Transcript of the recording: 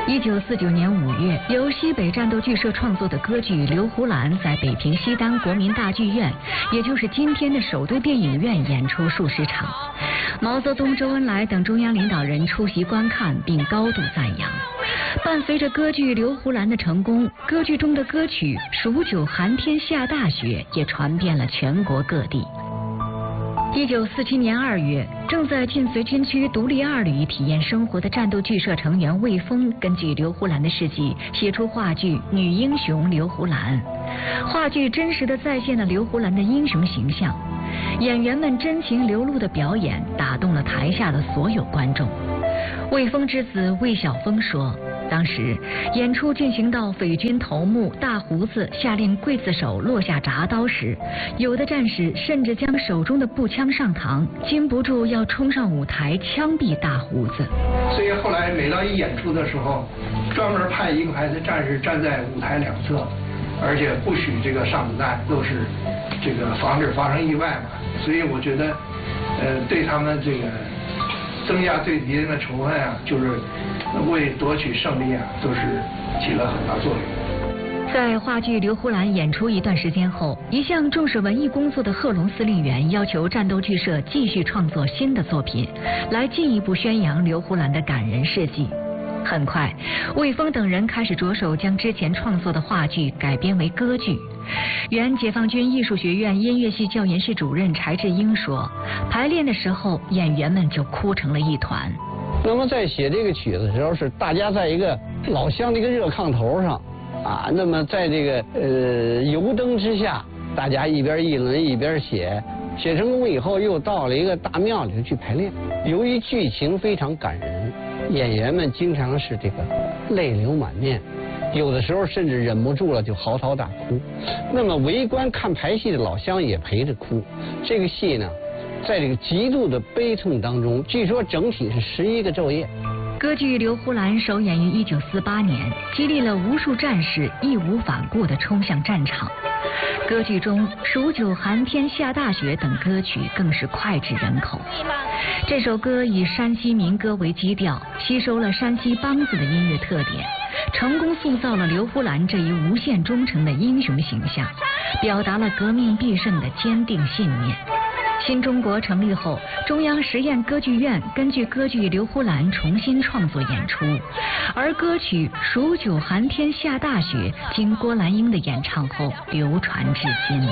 1949年5月，由西北战斗剧社创作的歌剧《刘胡兰》在北平西单国民大剧院，也就是今天的首都电影院演出数十场。毛泽东、周恩来等中央领导人出席观看，并高度赞扬。伴随着歌剧《刘胡兰》的成功，歌剧中的歌曲《数九寒天下大雪》也传遍了全国各地。1947年2月，正在晋绥军区独立2旅体验生活的战斗剧社成员魏峰，根据刘胡兰的事迹，写出话剧《女英雄刘胡兰》。话剧真实地再现了刘胡兰的英雄形象，演员们真情流露的表演打动了台下的所有观众。魏峰之子魏晓峰说，当时演出进行到匪军头目大胡子下令刽子手落下铡刀时，有的战士甚至将手中的步枪上膛，禁不住要冲上舞台枪毙大胡子。 所以后来每到一演出的时候，专门派一个排的战士站在舞台两侧，而且不许这个上子弹，都是这个防止发生意外嘛。所以我觉得，对他们这个增加对敌人的仇恨啊，就是为夺取胜利啊，都是起了很大作用。 在话剧《刘胡兰》演出一段时间后，一向重视文艺工作的贺龙司令员要求战斗剧社继续创作新的作品，来进一步宣扬刘胡兰的感人事迹。很快，魏峰等人开始着手将之前创作的话剧改编为歌剧。原解放军艺术学院音乐系教研室主任柴智英说，排练的时候演员们就哭成了一团。 那么在写这个曲子的时候，是大家在一个老乡的一个热炕头上啊，那么在这个油灯之下，大家一边议论一边写，写成功以后又到了一个大庙里去排练。由于剧情非常感人，演员们经常是这个泪流满面，有的时候甚至忍不住了就嚎啕大哭。那么围观看排戏的老乡也陪着哭。这个戏呢，在这个极度的悲痛当中，据说整体是11个昼夜。 歌剧《刘胡兰》首演于1948年，激励了无数战士义无反顾地冲向战场。歌剧中《数九寒天下大雪》等歌曲更是脍炙人口。这首歌以山西民歌为基调，吸收了山西梆子的音乐特点，成功塑造了刘胡兰这一无限忠诚的英雄形象，表达了革命必胜的坚定信念。新中国成立后，中央实验歌剧院根据歌剧《刘胡兰》重新创作演出，而歌曲《数九寒天下大雪》经郭兰英的演唱后流传至今。